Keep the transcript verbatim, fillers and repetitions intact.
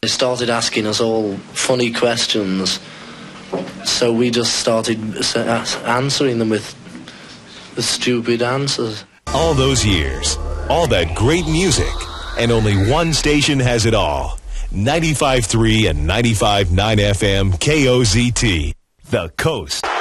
They started asking us all funny questions, so we just started answering them with the stupid answers. All those years, all that great music, and only one station has it all. ninety-five point three and ninety-five point nine F M K O Z T, The Coast.